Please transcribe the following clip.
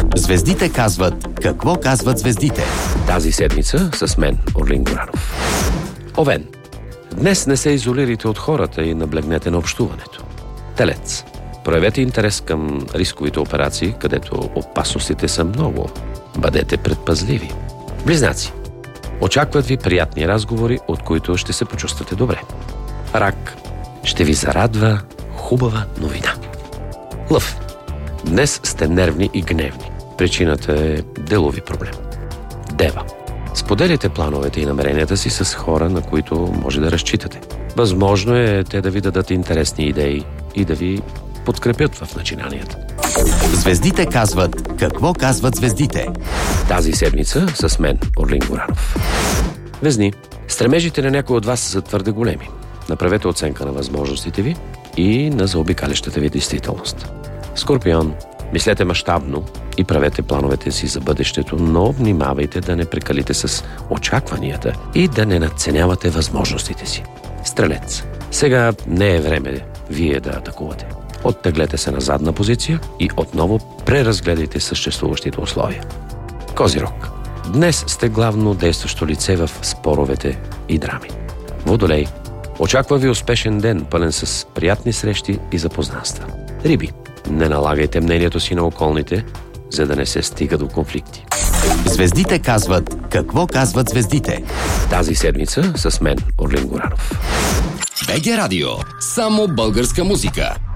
Звездите казват какво казват звездите. Тази седмица с мен, Орлин Горанов. Овен. Днес не се изолирайте от хората и наблегнете на общуването. Телец. Проявете интерес към рисковите операции, където опасностите са много. Бъдете предпазливи. Близнаци. Очакват ви приятни разговори, от които ще се почувствате добре. Рак. Ще ви зарадва хубава новина. Лъв. Днес сте нервни и гневни. Причината е делови проблем. Дева. Споделяйте плановете и намеренията си с хора, на които може да разчитате. Възможно е те да ви дадат интересни идеи и да ви подкрепят в начинанията. Звездите казват какво казват звездите. Тази седмица с мен, Орлин Горанов. Везни. Стремежите на някои от вас са твърде големи. Направете оценка на възможностите ви и на заобикалящата ви действителност. Скорпион. Мислете мащабно и правете плановете си за бъдещето, но внимавайте да не прекалите с очакванията и да не надценявате възможностите си. Стрелец. Сега не е време вие да атакувате. Оттеглете се на задна позиция и отново преразгледайте съществуващите условия. Козирог. Днес сте главно действащо лице в споровете и драми. Водолей. Очаква ви успешен ден, пълен с приятни срещи и запознанства. Риби. Не налагайте мнението си на околните, за да не се стига до конфликти. Звездите казват какво казват звездите. Тази седмица с мен, Орлин Горанов. БГ Радио. Само българска музика.